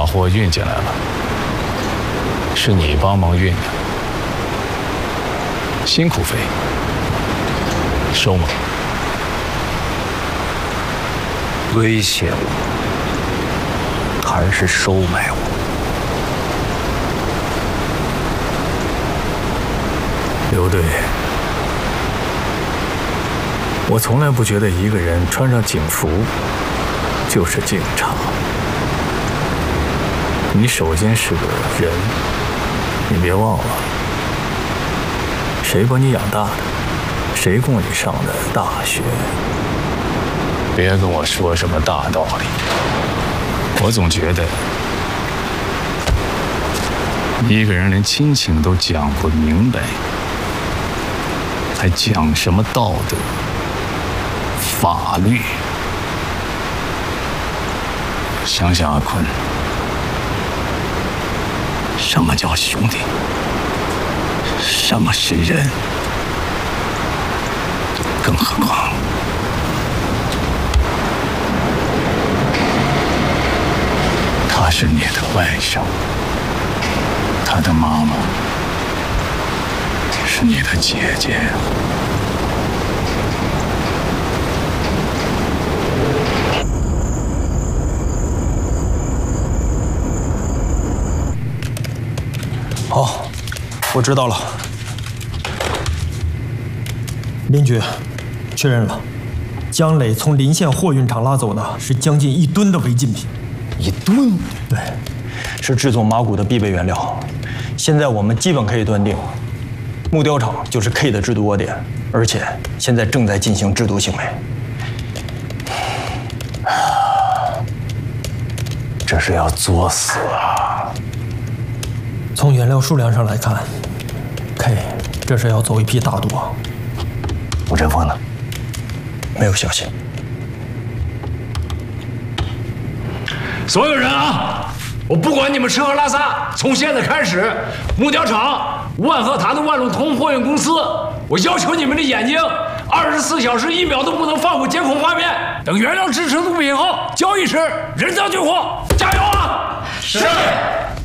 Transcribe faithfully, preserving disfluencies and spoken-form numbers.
货运进来了，是你帮忙运的，辛苦费收吗？ 威胁我，还是收买我？ 刘队，我从来不觉得一个人穿上警服就是警察。你首先是个人，你别忘了，谁把你养大的，谁供你上的大学。 别跟我说什么大道理，我总觉得一个人连亲情都讲不明白，还讲什么道德、法律？想想阿坤，什么叫兄弟？什么是人？更何况，他是你的外甥，他的妈妈是你的姐姐。 好，我知道了。林局，确认了，江磊从临县货运厂拉走的是将近一吨的违禁品。 一吨？ 对， 是制作马骨的必备原料。现在我们基本可以断定，木雕厂就是 K 的制毒窝点，而且现在正在进行制毒行为。这是要作死啊！ 从原料数量上来看 ，K 这是要走一批大毒。 吴振峰呢？没有消息。 所有人啊，我不管你们吃喝拉撒，从现在开始，木雕厂、万和塔的万路通货运公司，我要求你们的眼睛二十四小时一秒都不能放过监控画面。等原料制成毒品后，交易时人赃俱获，加油啊！是。